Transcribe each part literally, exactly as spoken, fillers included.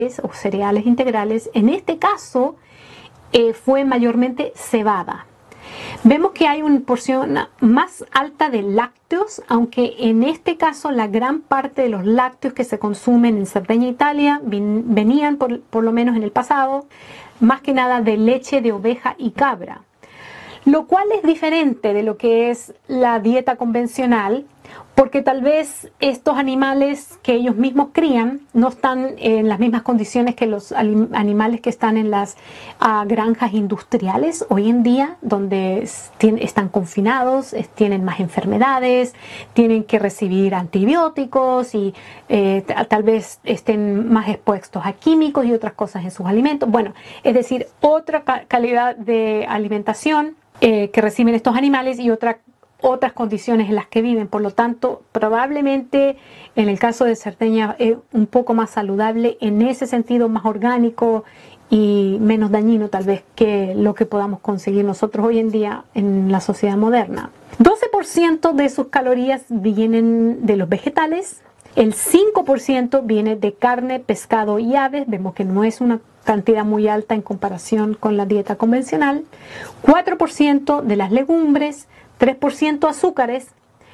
o cereales integrales. En este caso eh, fue mayormente cebada. Vemos que hay una porción más alta de lácteos, aunque en este caso la gran parte de los lácteos que se consumen en Cerdeña, Italia, venían, por, por lo menos en el pasado, más que nada de leche de oveja y cabra, lo cual es diferente de lo que es la dieta convencional, porque tal vez estos animales que ellos mismos crían no están en las mismas condiciones que los animales que están en las uh, granjas industriales hoy en día, donde están confinados, tienen más enfermedades, tienen que recibir antibióticos y eh, tal vez estén más expuestos a químicos y otras cosas en sus alimentos. Bueno, es decir, otra ca- calidad de alimentación eh, que reciben estos animales y otra otras condiciones en las que viven. Por lo tanto, probablemente en el caso de Cerdeña es un poco más saludable, en ese sentido más orgánico y menos dañino tal vez que lo que podamos conseguir nosotros hoy en día en la sociedad moderna. doce por ciento de sus calorías vienen de los vegetales, el cinco por ciento viene de carne, pescado y aves. Vemos que no es una cantidad muy alta en comparación con la dieta convencional. cuatro por ciento de las legumbres, tres por ciento azúcares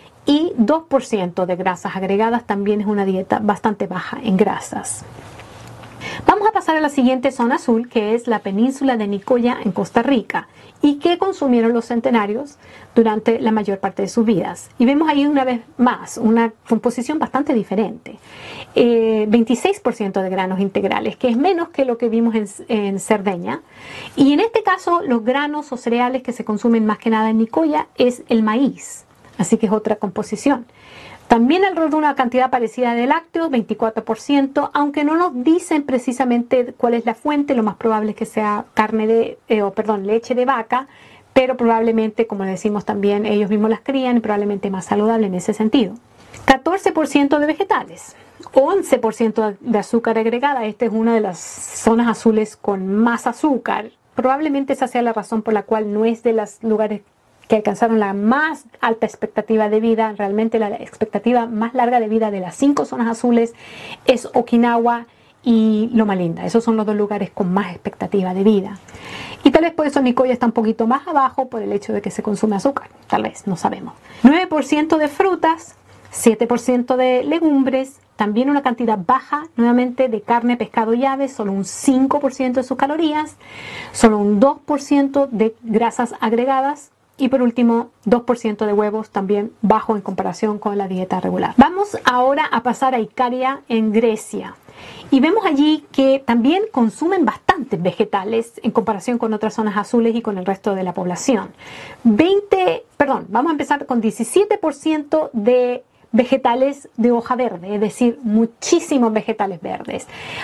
y dos por ciento de grasas agregadas. También es una dieta bastante baja en grasas. Vamos a pasar a la siguiente zona azul, que es la península de Nicoya en Costa Rica, y que consumieron los centenarios durante la mayor parte de sus vidas. Y vemos ahí una vez más una composición bastante diferente. Eh, veintiséis por ciento de granos integrales, que es menos que lo que vimos en, en Cerdeña. Y en este caso, los granos o cereales que se consumen más que nada en Nicoya es el maíz. Así que es otra composición. También alrededor de una cantidad parecida de lácteos, veinticuatro por ciento, aunque no nos dicen precisamente cuál es la fuente. Lo más probable es que sea carne de, eh, o perdón, leche de vaca, pero probablemente, como decimos también, ellos mismos las crían y probablemente más saludable en ese sentido. catorce por ciento de vegetales, once por ciento de azúcar agregada. Esta es una de las zonas azules con más azúcar. Probablemente esa sea la razón por la cual no es de los lugares que alcanzaron la más alta expectativa de vida. Realmente la expectativa más larga de vida de las cinco zonas azules es Okinawa y Loma Linda. Esos son los dos lugares con más expectativa de vida. Y tal vez por eso Nicoya está un poquito más abajo por el hecho de que se consume azúcar. Tal vez, no sabemos. nueve por ciento de frutas, siete por ciento de legumbres, también una cantidad baja nuevamente de carne, pescado y aves, solo un cinco por ciento de sus calorías, solo un dos por ciento de grasas agregadas. Y por último, dos por ciento de huevos, también bajo en comparación con la dieta regular. Vamos ahora a pasar a Icaria en Grecia. Y vemos allí que también consumen bastantes vegetales en comparación con otras zonas azules y con el resto de la población. veinte, perdón, vamos a empezar con diecisiete por ciento de vegetales de hoja verde, es decir, muchísimos vegetales verdes.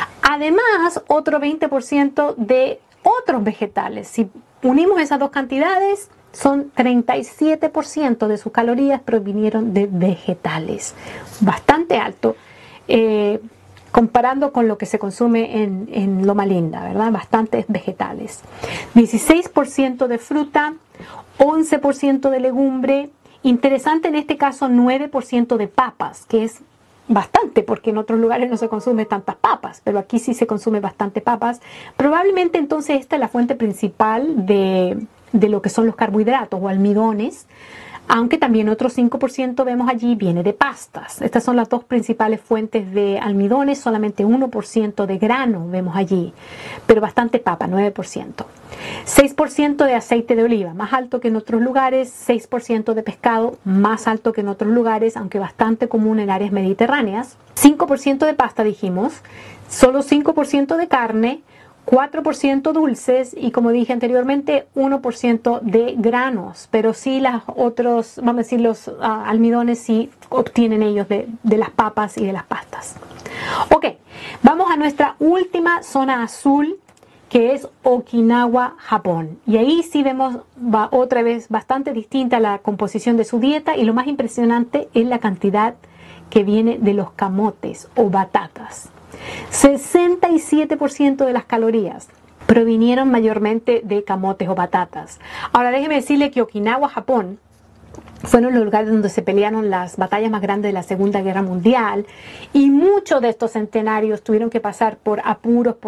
Además, otro veinte por ciento de otros vegetales. Si unimos esas dos cantidades, son treinta y siete por ciento de sus calorías provinieron de vegetales. Bastante alto, eh, comparando con lo que se consume en, en Loma Linda, ¿verdad? Bastantes vegetales. dieciséis por ciento de fruta, once por ciento de legumbre. Interesante en este caso, nueve por ciento de papas, que es bastante, porque en otros lugares no se consume tantas papas, pero aquí sí se consume bastante papas. Probablemente entonces esta es la fuente principal de, de lo que son los carbohidratos o almidones, aunque también otro cinco por ciento vemos allí viene de pastas. Estas son las dos principales fuentes de almidones, solamente uno por ciento de grano vemos allí, pero bastante papa, nueve por ciento. seis por ciento de aceite de oliva, más alto que en otros lugares. seis por ciento de pescado, más alto que en otros lugares, aunque bastante común en áreas mediterráneas. cinco por ciento de pasta dijimos, solo cinco por ciento de carne, cuatro por ciento dulces y, como dije anteriormente, uno por ciento de granos, pero sí los otros, vamos a decir, los uh, almidones sí obtienen ellos de, de las papas y de las pastas. Ok, vamos a nuestra última zona azul, que es Okinawa, Japón. Y ahí sí vemos va, otra vez bastante distinta la composición de su dieta, y lo más impresionante es la cantidad que viene de los camotes o batatas. sesenta y siete por ciento de las calorías provinieron mayormente de camotes o batatas. Ahora déjeme decirle que Okinawa, Japón, fueron los lugares donde se pelearon las batallas más grandes de la Segunda Guerra Mundial, y muchos de estos centenarios tuvieron que pasar por apuros, por